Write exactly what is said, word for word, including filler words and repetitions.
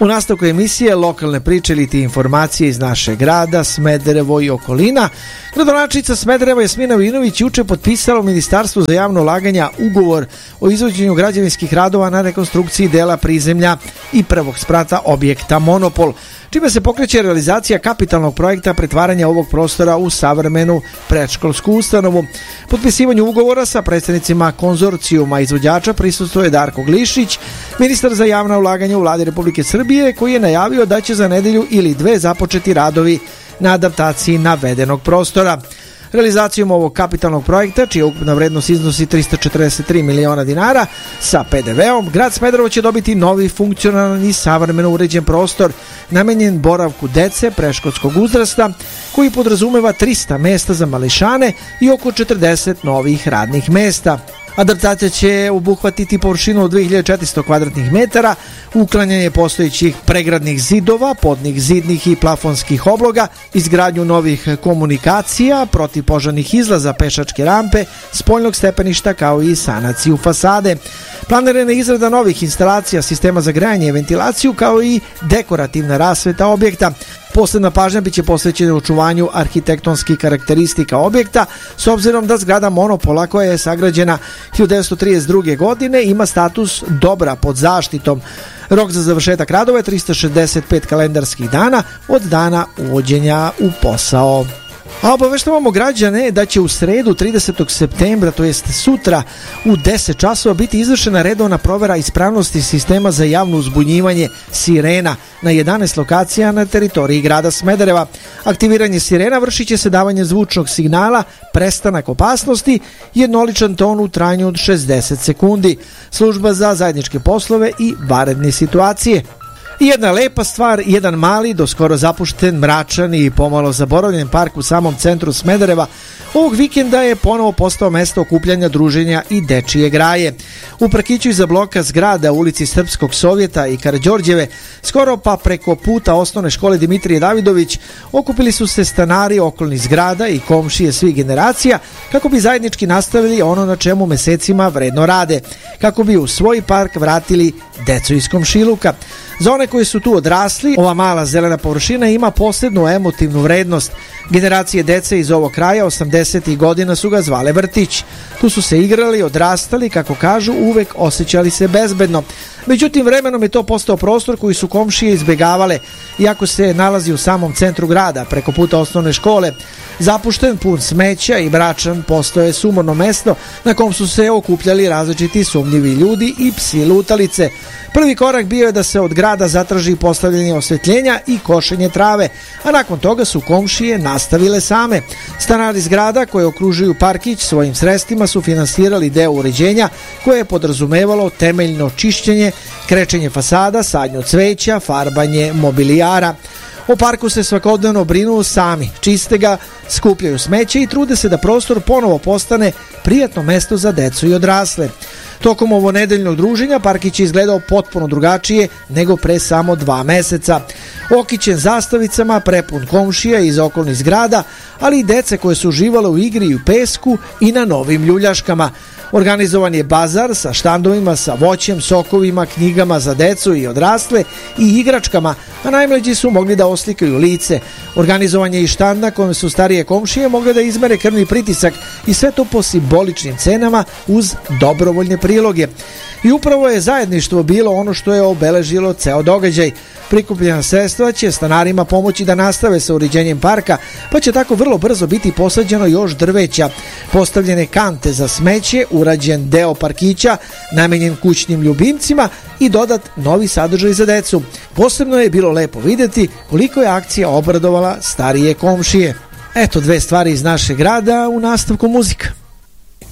U nastavku emisije lokalne priče ili ti informacije iz našeg grada, Smederevo i okolina. Gradonačelnica Smedereva Jasmina Vinović juče potpisala u Ministarstvu za javno ulaganja ugovor o izvođenju građevinskih radova na rekonstrukciji dela prizemlja i prvog sprata objekta Monopol, čime se pokreće realizacija kapitalnog projekta pretvaranja ovog prostora u savremenu predškolsku ustanovu. Potpisivanju ugovora sa predstavnicima konzorcijuma izvođača prisustvuje Darko Glišić, ministar za javna ulaganja u Vladi Republike Srbije, koji je najavio da će za nedelju ili dve započeti radovi na adaptaciji navedenog prostora. Realizacijom ovog kapitalnog projekta, čija ukupna vrednost iznosi tristo četrdeset tri miliona dinara sa pe de veom, grad Smederevo će dobiti novi funkcionalan i savremeno uređen prostor namenjen boravku dece predškolskog uzrasta, koji podrazumeva trista mesta za mališane i oko četrdeset novih radnih mesta. Adaptacija će obuhvatiti površinu od dve hiljade četiristo kvadratnih metara, uklanjanje postojećih pregradnih zidova, podnih zidnih i plafonskih obloga, izgradnju novih komunikacija, protivpožarnih izlaza, pešačke rampe, spoljnog stepeništa kao i sanaciju fasade. Planirana je izrada novih instalacija sistema za grejanje i ventilaciju kao i dekorativna rasveta objekta. Posebna pažnja biće posvećena očuvanju arhitektonskih karakteristika objekta, s obzirom da zgrada Monopola, koja je sagrađena hiljadu devetsto trideset druge. godine, ima status dobra pod zaštitom. Rok za završetak radova je tristo šezdeset pet kalendarskih dana od dana uvođenja u posao. A obaveštavamo građane da će u sredu tridesetog septembra, to jest sutra u deset časova, biti izvršena redovna provera ispravnosti sistema za javno uzbunjivanje sirena na jedanaest lokacija na teritoriji grada Smedereva. Aktiviranje sirena vršit će se davanjem zvučnog signala prestanak opasnosti, jednoličan ton u trajanju od šezdeset sekundi. Služba za zajedničke poslove i vanredne situacije. I jedna lepa stvar, jedan mali, do skoro zapušten, mračan i pomalo zaboravljen park u samom centru Smedereva ovog vikenda je ponovo postao mesto okupljanja, druženja i dečije graje. U parkiću iza bloka zgrada u ulici Srpskog Sovjeta i Karađorđeve, skoro pa preko puta osnovne škole Dimitrije Davidović, okupili su se stanari okolnih zgrada i komšije svih generacija kako bi zajednički nastavili ono na čemu mesecima vredno rade, kako bi u svoj park vratili decu iz komšiluka. Za one koji su tu odrasli, ova mala zelena površina ima posebnu emotivnu vrednost. Generacije dece iz ovog kraja osamdesetih godina su ga zvale vrtić. Tu su se igrali, odrastali, kako kažu, uvek osjećali se bezbedno. Međutim, vremenom je to postao prostor koji su komšije izbegavale, iako se nalazi u samom centru grada, preko puta osnovne škole. Zapušten, pun smeća i mračan, postao je sumorno mesto na kom su se okupljali različiti sumnjivi ljudi i psi lutalice. Prvi korak bio je da se od grada zatraži postavljanje osvetljenja i košenje trave, a nakon toga su komšije nastavile same. Stanari zgrada koje okružuju parkić svojim sredstvima su finansirali deo uređenja koje je podrazumevalo temeljno čišćenje, krečenje fasada, sadnju cveća, farbanje mobilijara. O parku se svakodnevno brinu sami, čiste ga, skupljaju smeće i trude se da prostor ponovo postane prijatno mesto za decu i odrasle. Tokom ovo nedeljnog druženja parkić je izgledao potpuno drugačije nego pre samo dva meseca. Okićen zastavicama, prepun komšija iz okolnih zgrada, ali i dece koje su uživale u igri i u pesku i na novim ljuljaškama. Organizovan je bazar sa štandovima sa voćem, sokovima, knjigama za decu i odrasle i igračkama, a najmlađi su mogli da oslikaju lice. Organizovan je i štand na kojem su starije komšije mogle da izmere krvni pritisak i sve to po simboličnim cenama uz dobrovoljne priloge. I upravo je zajedništvo bilo ono što je obeležilo ceo događaj. Prikupljena sredstva će stanarima pomoći da nastave sa uređenjem parka, pa će tako vrlo brzo biti posađeno još drveća, postavljene kante za smeće, urađen deo parkića namenjen kućnim ljubimcima i dodat novi sadržaj za decu. Posebno je bilo lepo videti koliko je akcija obradovala starije komšije. Eto dve stvari iz našeg grada, u nastavku muzika.